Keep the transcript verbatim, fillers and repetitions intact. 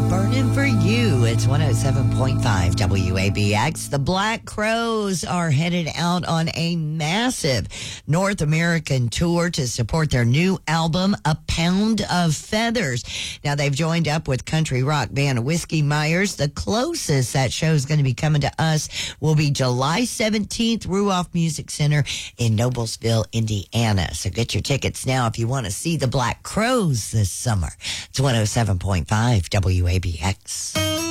Burning for You. It's one oh seven point five W A B X. The Black Crowes are headed out on a massive North American tour to support their new album, A Pound of Feathers. Now, they've joined up with country rock band Whiskey Myers. The closest that show is going to be coming to us will be July seventeenth, Ruoff Music Center in Noblesville, Indiana. So get your tickets now if you want to see the Black Crowes this summer. It's one oh seven point five W A B X.